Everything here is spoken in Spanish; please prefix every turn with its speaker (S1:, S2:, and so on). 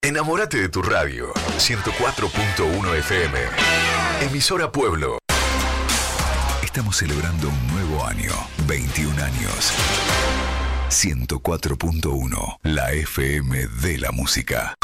S1: Enamórate de tu radio. 104.1 FM. Emisora Pueblo. Estamos celebrando un nuevo año. 21 años. 104.1. La FM de la música.